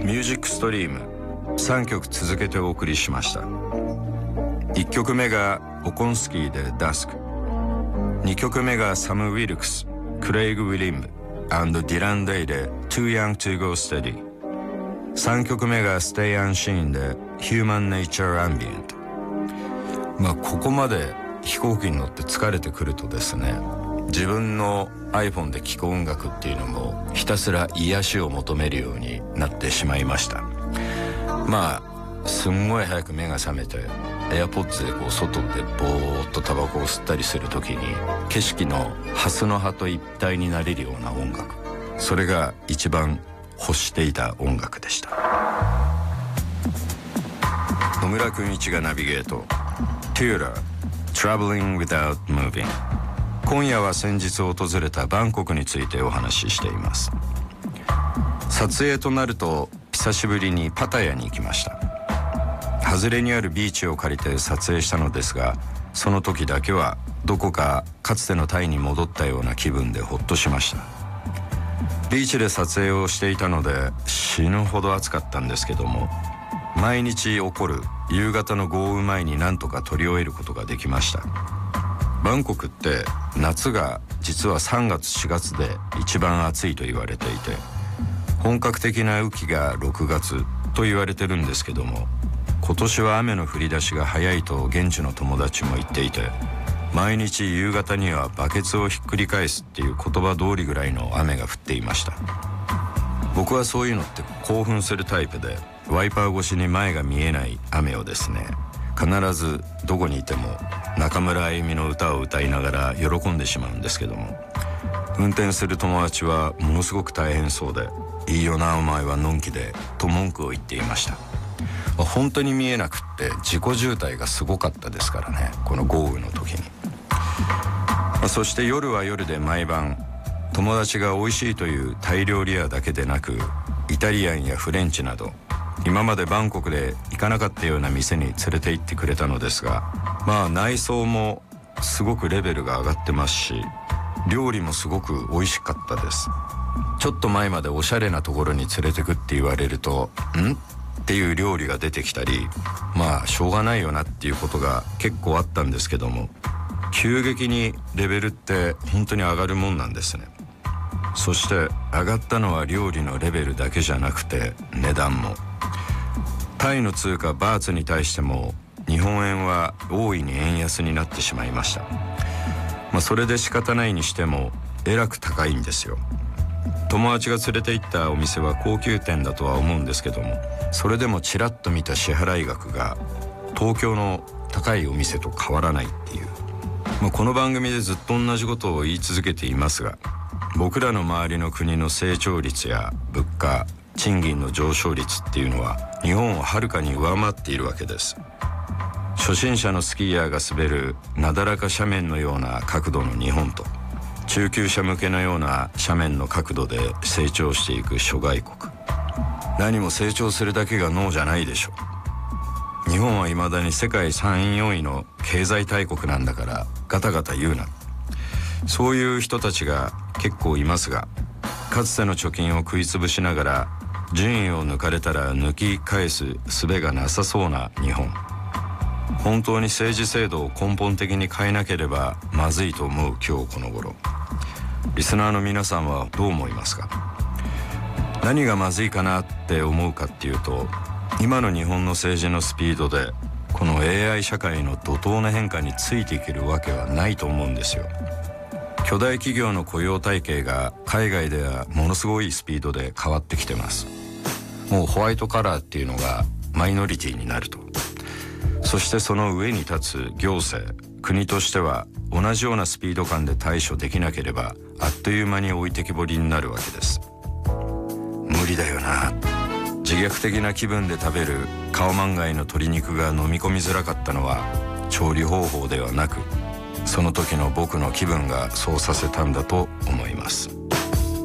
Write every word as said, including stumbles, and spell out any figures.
ミュージックストリームさんきょく続けてお送りしました。いっきょくめがオコンスキーでダスク、にきょくめがサム・ウィルクス、クレイグ・ウィリム&ディラン・デイで Too Young to Go Steady、 さんきょくめがステイ・アンシーンで Human Nature Ambient。 まあここまで飛行機に乗って疲れてくるとですね、自分の iPhone で聴く音楽っていうのもひたすら癒しを求めるようになってしまいました。まあすんごい早く目が覚めて AirPods でこう外でぼーっとタバコを吸ったりする時に景色のハスの葉と一体になれるような音楽、それが一番欲していた音楽でした。野村君一がナビゲート Tutor Traveling Without Moving。 今夜は先日訪れたバンコクについてお話ししています。撮影となると久しぶりにパタヤに行きました。外れにあるビーチを借りて撮影したのですが、その時だけはどこかかつてのタイに戻ったような気分でほっとしました。ビーチで撮影をしていたので死ぬほど暑かったんですけども、毎日起こる夕方の豪雨前になんとか撮り終えることができました。バンコクって夏が実はさんがつしがつで一番暑いと言われていて、本格的な雨季がろくがつと言われてるんですけども、今年は雨の降り出しが早いと現地の友達も言っていて、毎日夕方にはバケツをひっくり返すっていう言葉通りぐらいの雨が降っていました。僕はそういうのって興奮するタイプで、ワイパー越しに前が見えない雨をですね、必ずどこにいても中村あゆみの歌を歌いながら喜んでしまうんですけども、運転する友達はものすごく大変そうで、いいよなお前はのんきでと文句を言っていました。本当に見えなくって自己渋滞がすごかったですからね、この豪雨の時に。そして夜は夜で毎晩友達が美味しいというタイ料理屋だけでなく、イタリアンやフレンチなど今までバンコクで行かなかったような店に連れて行ってくれたのですが、まあ内装もすごくレベルが上がってますし、料理もすごく美味しかったです。ちょっと前までおしゃれなところに連れてくって言われるとんっていう料理が出てきたり、まあしょうがないよなっていうことが結構あったんですけども、急激にレベルって本当に上がるもんなんですね。そして上がったのは料理のレベルだけじゃなくて値段も。タイの通貨バーツに対しても日本円は大いに円安になってしまいました。まあそれで仕方ないにしてもえらく高いんですよ。友達が連れて行ったお店は高級店だとは思うんですけども、それでもちらっと見た支払い額が東京の高いお店と変わらないっていう、まあ、この番組でずっと同じことを言い続けていますが、僕らの周りの国の成長率や物価、賃金の上昇率っていうのは日本をはるかに上回っているわけです。初心者のスキーヤーが滑るなだらか斜面のような角度の日本と、中級者向けのような斜面の角度で成長していく諸外国。何も成長するだけがノーじゃないでしょう。日本は未だに世界さんいよんいの経済大国なんだからガタガタ言うな。そういう人たちが結構いますが、かつての貯金を食いつぶしながら順位を抜かれたら抜き返す術がなさそうな日本。本当に政治制度を根本的に変えなければまずいと思う今日この頃。リスナーの皆さんはどう思いますか？何がまずいかなって思うかっていうと、今の日本の政治のスピードでこの エーアイ 社会の怒涛の変化についていけるわけはないと思うんですよ。巨大企業の雇用体系が海外ではものすごいスピードで変わってきてます。もうホワイトカラーっていうのがマイノリティになると。そしてその上に立つ行政、国としては同じようなスピード感で対処できなければあっという間に置いてきぼりになるわけです。無理だよな。自虐的な気分で食べるカオマンガイの鶏肉が飲み込みづらかったのは調理方法ではなく、その時の僕の気分がそうさせたんだと思います。